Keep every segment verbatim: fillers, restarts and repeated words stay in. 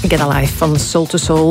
Get Alive van Soul to Soul.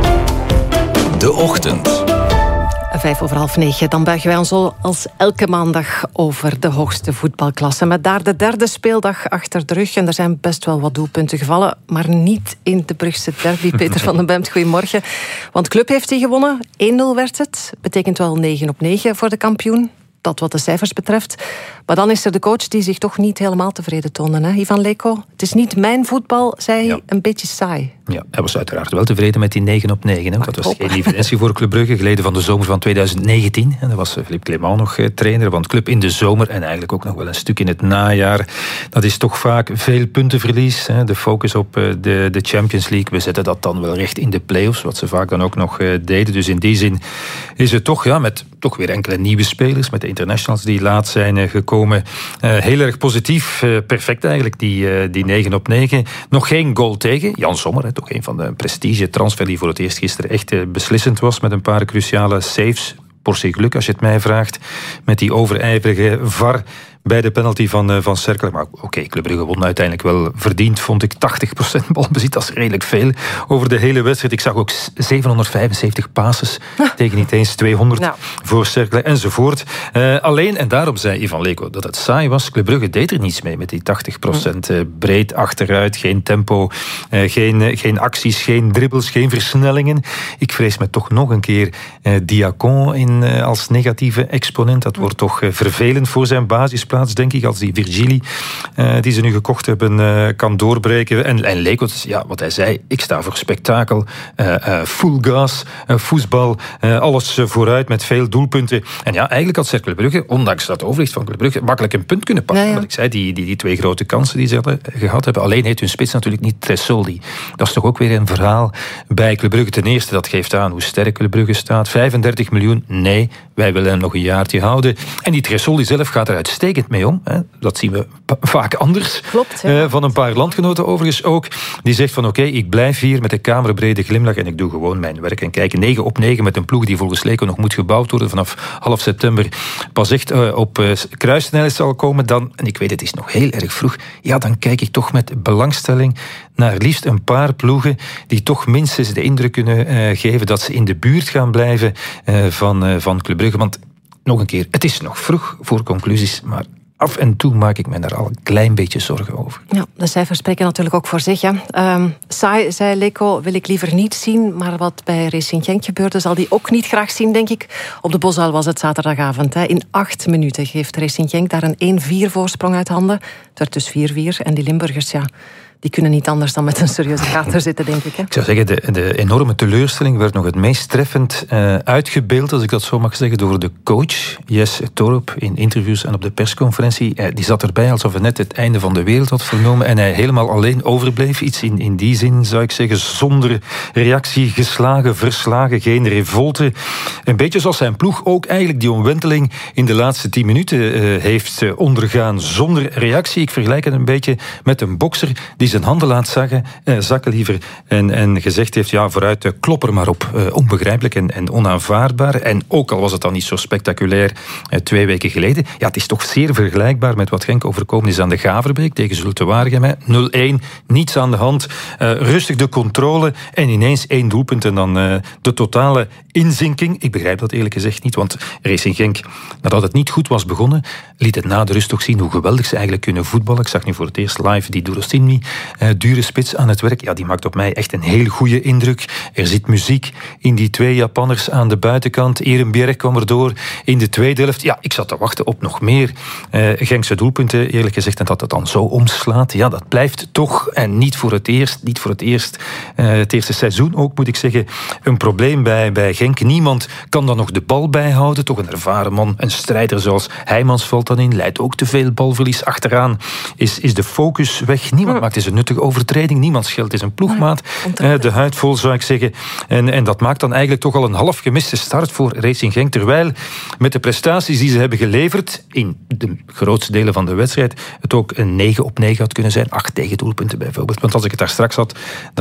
De Ochtend. Vijf over half negen. Dan buigen wij ons al als elke maandag over de hoogste voetbalklasse. Met daar de derde speeldag achter de rug. En er zijn best wel wat doelpunten gevallen. Maar niet in de Brugse derby. Peter van den Bemt, goedemorgen. Want Club heeft die gewonnen. één nul werd het. Betekent wel negen op negen voor de kampioen. Dat wat de cijfers betreft. Maar dan is er de coach die zich toch niet helemaal tevreden toonde. Hè? Ivan Leko, het is niet mijn voetbal, zei hij, ja. Een beetje saai. Ja, hij was uiteraard wel tevreden met die negen op negen. Hè? Dat was geen evidentie voor Club Brugge, geleden van de zomer van twintig negentien. En dan was Philippe Clement nog trainer van het Club in de zomer en eigenlijk ook nog wel een stuk in het najaar. Dat is toch vaak veel puntenverlies. Hè? De focus op de, de Champions League. We zetten dat dan wel recht in de play-offs, wat ze vaak dan ook nog deden. Dus in die zin is het toch, ja, met toch weer enkele nieuwe spelers, met de internationals die laat zijn gekomen. Uh, heel erg positief, uh, perfect eigenlijk, die, uh, die negen op negen. Nog geen goal tegen. Jan Sommer, hè, toch een van de prestige transfer die voor het eerst gisteren echt uh, beslissend was, met een paar cruciale saves. Portie geluk, als je het mij vraagt, met die overijverige V A R bij de penalty van, uh, van Cercle. Maar oké, okay, Club Brugge won uiteindelijk wel verdiend, vond ik. tachtig procent balbezit, dat is redelijk veel over de hele wedstrijd. Ik zag ook zevenhonderdvijfenzeventig passes tegen niet eens tweehonderd nou. voor Cercle enzovoort. Uh, alleen, en daarom zei Ivan Leko dat het saai was. Club Brugge deed er niets mee met die tachtig procent. Uh, breed achteruit, geen tempo, uh, geen, uh, geen acties, geen dribbles, geen versnellingen. Ik vrees me toch nog een keer uh, Diacon in, uh, als negatieve exponent. Dat wordt toch uh, vervelend voor zijn basis. Plaats, denk ik, als die Virgili, uh, die ze nu gekocht hebben, uh, kan doorbreken. En, en Leko, ja, wat hij zei, ik sta voor spektakel, uh, uh, full gas, uh, voetbal, uh, alles uh, vooruit met veel doelpunten. En ja, eigenlijk had Cercle Brugge, ondanks dat overwicht van Club Brugge, makkelijk een punt kunnen pakken. Ja, ja. Wat ik zei, die, die, die twee grote kansen die ze hadden gehad hebben. Alleen heet hun spits natuurlijk niet Tresoldi. Dat is toch ook weer een verhaal bij Club Brugge. Ten eerste, dat geeft aan hoe sterk Club Brugge staat. vijfendertig miljoen, nee, wij willen hem nog een jaartje houden. En die Tresoldi zelf gaat er uitstekend mee om. Hè. Dat zien we pa- vaak anders. Klopt, ja. uh, van een paar landgenoten overigens ook. Die zegt van oké, okay, ik blijf hier met een kamerbrede glimlach en ik doe gewoon mijn werk. En kijk, negen op negen met een ploeg die volgens Leko nog moet gebouwd worden vanaf half september pas echt uh, op uh, kruissnelheid zal komen. Dan, en ik weet het is nog heel erg vroeg, ja, dan kijk ik toch met belangstelling naar liefst een paar ploegen die toch minstens de indruk kunnen uh, geven dat ze in de buurt gaan blijven uh, van, uh, van Club Brugge. Want nog een keer, het is nog vroeg voor conclusies, maar af en toe maak ik me daar al een klein beetje zorgen over. Ja, de cijfers spreken natuurlijk ook voor zich. Hè. Um, saai, zei Leko, wil ik liever niet zien, maar wat bij Racing Genk gebeurde, zal die ook niet graag zien, denk ik. Op de Bosuil was het zaterdagavond. Hè. In acht minuten geeft Racing Genk daar een één vier voorsprong uit handen. Het werd dus vier vier en die Limburgers, ja, die kunnen niet anders dan met een serieuze kater zitten, denk ik. Hè? Ik zou zeggen, de, de enorme teleurstelling werd nog het meest treffend uh, uitgebeeld, als ik dat zo mag zeggen, door de coach, Jes Torup, in interviews en op de persconferentie. Uh, die zat erbij alsof hij net het einde van de wereld had vernomen en hij helemaal alleen overbleef. Iets in, in die zin, zou ik zeggen, zonder reactie, geslagen, verslagen, geen revolte. Een beetje zoals zijn ploeg ook eigenlijk die omwenteling in de laatste tien minuten uh, heeft uh, ondergaan, zonder reactie. Ik vergelijk het een beetje met een bokser die zijn handen laat zakken, eh, zakken liever, en, en gezegd heeft, ja, vooruit, uh, klop er maar op. Uh, onbegrijpelijk en, en onaanvaardbaar. En ook al was het dan niet zo spectaculair uh, twee weken geleden, ja, het is toch zeer vergelijkbaar met wat Genk overkomen is aan de Gaverbeek tegen Zulte Waregem. nul één, niets aan de hand, uh, rustig de controle en ineens één doelpunt en dan uh, de totale inzinking. Ik begrijp dat eerlijk gezegd niet, want Racing Genk, nadat het niet goed was begonnen, liet het na de rust toch zien hoe geweldig ze eigenlijk kunnen voetballen. Ik zag nu voor het eerst live die Durostinmi, Uh, dure spits aan het werk. Ja, die maakt op mij echt een heel goede indruk. Er zit muziek in die twee Japanners aan de buitenkant. Ehrenberg kwam erdoor in de tweede helft. Ja, ik zat te wachten op nog meer uh, Genkse doelpunten, eerlijk gezegd. En dat het dan zo omslaat. Ja, dat blijft toch, en niet voor het eerst, niet voor het eerst, uh, het eerste seizoen ook, moet ik zeggen, een probleem bij, bij Genk. Niemand kan dan nog de bal bijhouden. Toch een ervaren man, een strijder zoals Heijmans valt dan in. Leidt ook te veel balverlies achteraan. Is, is de focus weg. Niemand maakt eens een nuttige overtreding. Niemand scheelt is een ploegmaat. Ja, de huid vol, zou ik zeggen. En, en dat maakt dan eigenlijk toch al een half gemiste start voor Racing Genk. Terwijl met de prestaties die ze hebben geleverd in de grootste delen van de wedstrijd het ook een negen op negen had kunnen zijn. Acht tegendoelpunten bijvoorbeeld. Want als ik het daar straks had,